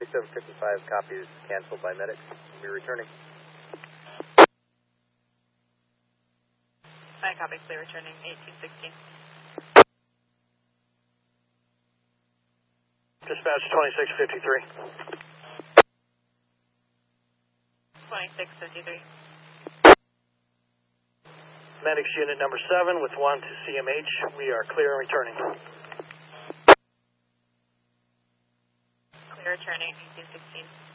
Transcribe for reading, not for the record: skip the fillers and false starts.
755 copies canceled by medics. We'll be returning. I copy, clear returning 1816. Dispatch 2653. 2653. Medics unit number 7 with 1 to CMH. We are clear and returning. Clear returning 1816.